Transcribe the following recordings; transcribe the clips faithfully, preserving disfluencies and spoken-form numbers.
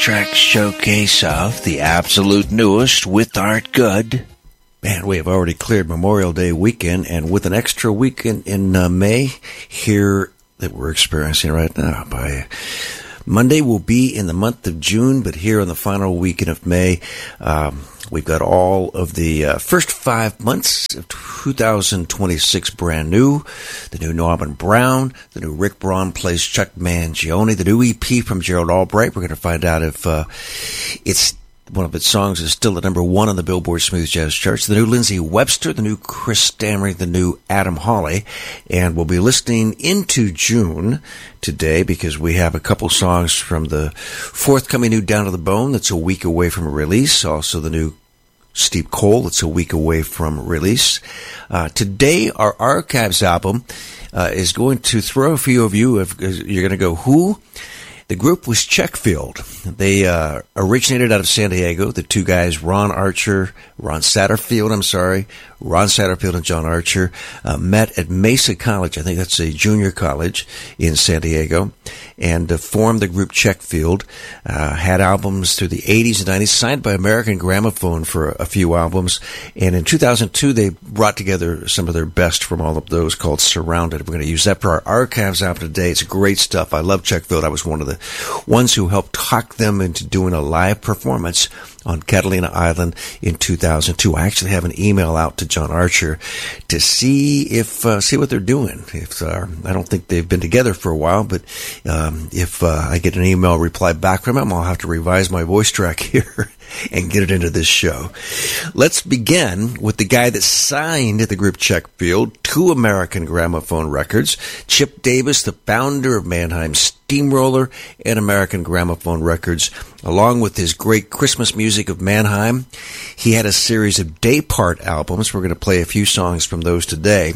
Track showcase of the absolute newest with Art Good. Man, we have already cleared Memorial Day weekend, and with an extra weekend in uh, May here that we're experiencing right now. By Monday will be in the month of June, but here on the final weekend of May, um, we've got all of the uh, first five months of two thousand twenty-six brand new. The new Norman Brown, the new Rick Braun plays Chuck Mangione, the new E P from Gerald Albright. We're going to find out if uh, it's one of its songs is still at number one on the Billboard Smooth Jazz charts. The new Lindsey Webster, the new Chris Stanley, the new Adam Hawley. And we'll be listening into June today because we have a couple songs from the forthcoming new Down to the Bone that's a week away from a release. Also the new Steve Cole that's a week away from release. Uh, today, our Archives album uh, is going to throw a few of you, if, you're going to go, who? The group was Checkfield. They uh, originated out of San Diego. The two guys, Ron Archer, Ron Satterfield, I'm sorry, Ron Satterfield and John Archer, uh, met at Mesa College. I think that's a junior college in San Diego, and uh, formed the group Checkfield. Uh, had albums through the eighties and nineties, signed by American Gramophone for a, a few albums. And in two thousand two, they brought together some of their best from all of those called Surrounded. We're going to use that for our Archives album today. It's great stuff. I love Checkfield. I was one of the ones who helped talk them into doing a live performance on Catalina Island in two thousand two. I actually have an email out to John Archer to see if uh, see what they're doing. If uh, I don't think they've been together for a while, but um, if uh, I get an email reply back from him, I'll have to revise my voice track here and get it into this show. Let's begin with the guy that signed the group Checkfield to American Gramophone Records, Chip Davis, the founder of Mannheim Steamroller and American Gramophone Records, along with his great Christmas music of Mannheim. He had a series of day part albums. We're going to play a few songs from those today.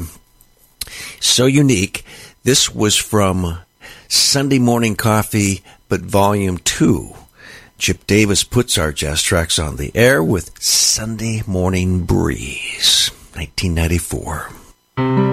So unique. This was from Sunday Morning Coffee, but Volume two. Chip Davis puts our jazz tracks on the air with Sunday Morning Breeze, nineteen ninety-four.